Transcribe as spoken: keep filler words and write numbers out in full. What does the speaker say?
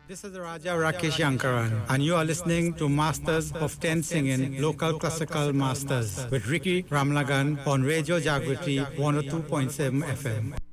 This is Raja Rakesh Yankaran, and you are listening to Masters of ten Singing, Local Classical Masters with Ricky Ramlagan on Radio Jagriti one oh two point seven F M.